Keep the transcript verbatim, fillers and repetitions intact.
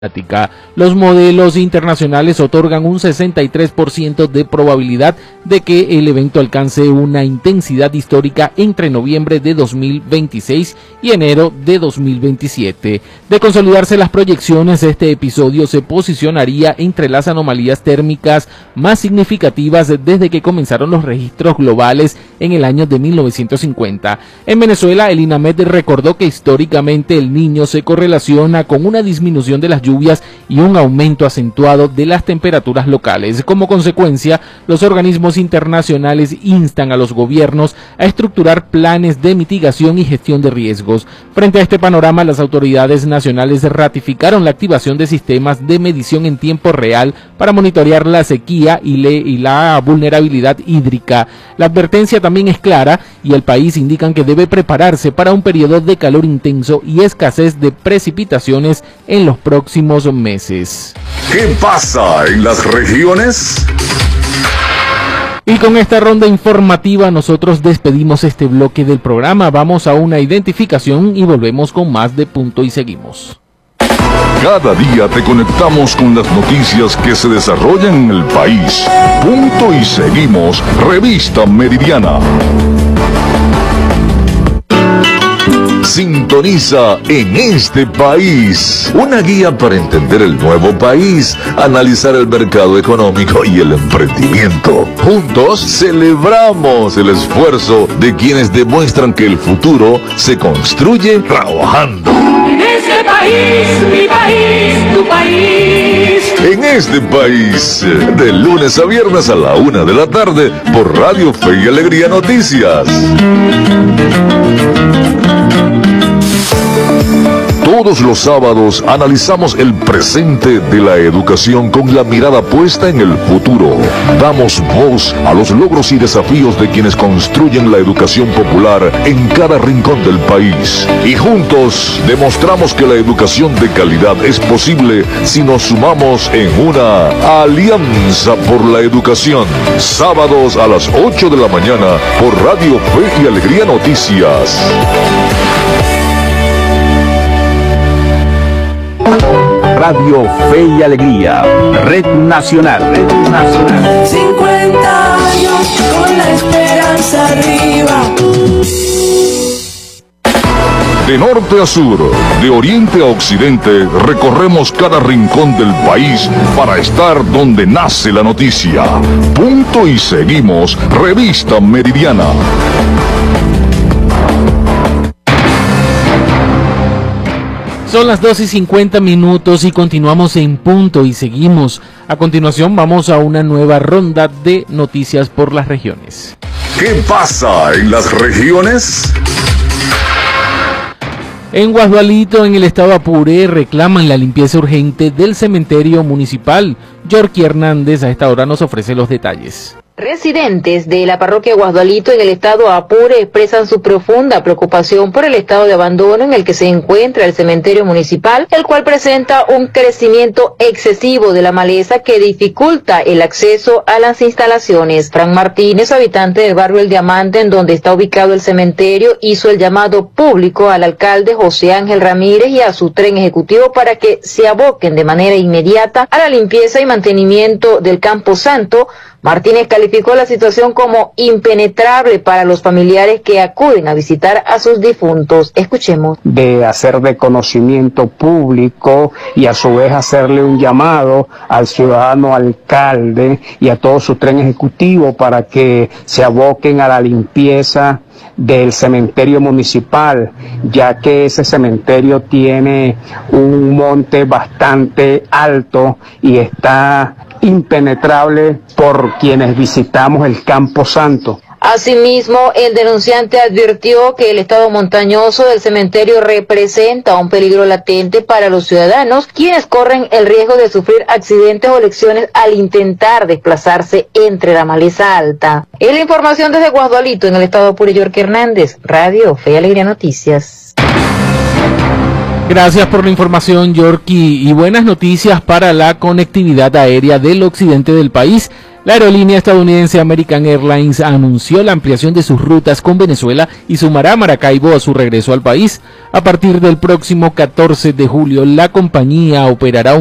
Los modelos internacionales otorgan un sesenta y tres por ciento de probabilidad de que el evento alcance una intensidad histórica entre noviembre de dos mil veintiséis y enero de dos mil veintisiete. De consolidarse las proyecciones, este episodio se posicionaría entre las anomalías térmicas más significativas desde que comenzaron los registros globales en el año de mil novecientos cincuenta. En Venezuela, el INAMED recordó que históricamente el Niño se correlaciona con una disminución de las lluvias lluvias y un aumento acentuado de las temperaturas locales. Como consecuencia, los organismos internacionales instan a los gobiernos a estructurar planes de mitigación y gestión de riesgos. Frente a este panorama, las autoridades nacionales ratificaron la activación de sistemas de medición en tiempo real para monitorear la sequía y, le, y la vulnerabilidad hídrica. La advertencia también es clara y el país indican que debe prepararse para un periodo de calor intenso y escasez de precipitaciones en los próximos meses. ¿Qué pasa en las regiones? Y con esta ronda informativa nosotros despedimos este bloque del programa. Vamos a una identificación y volvemos con más de Punto y Seguimos. Cada día te conectamos con las noticias que se desarrollan en el país. Punto y Seguimos, Revista Meridiana. Sintoniza En Este País, una guía para entender el nuevo país, analizar el mercado económico y el emprendimiento. Juntos celebramos el esfuerzo de quienes demuestran que el futuro se construye trabajando. En este país, mi país, tu país. En Este País, de lunes a viernes a la una de la tarde por Radio Fe y Alegría Noticias. Todos los sábados analizamos el presente de la educación con la mirada puesta en el futuro. Damos voz a los logros y desafíos de quienes construyen la educación popular en cada rincón del país. Y juntos demostramos que la educación de calidad es posible si nos sumamos en una alianza por la educación. Sábados a las ocho de la mañana por Radio Fe y Alegría Noticias. Radio Fe y Alegría, Red Nacional, Red Nacional. cincuenta años con la esperanza arriba. De norte a sur, de oriente a occidente, recorremos cada rincón del país para estar donde nace la noticia. Punto y Seguimos, Revista Meridiana. Son las dos y cincuenta minutos y continuamos en Punto y Seguimos. A continuación vamos a una nueva ronda de noticias por las regiones. ¿Qué pasa en las regiones? En Guasdualito, en el estado Apure, reclaman la limpieza urgente del cementerio municipal. Yorky Hernández a esta hora nos ofrece los detalles. Residentes de la parroquia Guasdualito en el estado Apure expresan su profunda preocupación por el estado de abandono en el que se encuentra el cementerio municipal, el cual presenta un crecimiento excesivo de la maleza que dificulta el acceso a las instalaciones. Fran Martínez, habitante del barrio El Diamante, en donde está ubicado el cementerio, hizo el llamado público al alcalde José Ángel Ramírez y a su tren ejecutivo para que se aboquen de manera inmediata a la limpieza y mantenimiento del Campo Santo. Martínez calificó la situación como impenetrable para los familiares que acuden a visitar a sus difuntos. Escuchemos. De hacer de conocimiento público y a su vez hacerle un llamado al ciudadano alcalde y a todo su tren ejecutivo para que se aboquen a la limpieza del cementerio municipal, ya que ese cementerio tiene un monte bastante alto y está impenetrable por quienes visitamos el Campo Santo. Asimismo, el denunciante advirtió que el estado montañoso del cementerio representa un peligro latente para los ciudadanos, quienes corren el riesgo de sufrir accidentes o lesiones al intentar desplazarse entre la maleza alta. Es la información desde Guasdualito, en el estado Apure. Yorky Hernández, Radio Fe y Alegría Noticias. Gracias por la información, Yorky, y buenas noticias para la conectividad aérea del occidente del país. La aerolínea estadounidense American Airlines anunció la ampliación de sus rutas con Venezuela y sumará a Maracaibo a su regreso al país. A partir del próximo catorce de julio, la compañía operará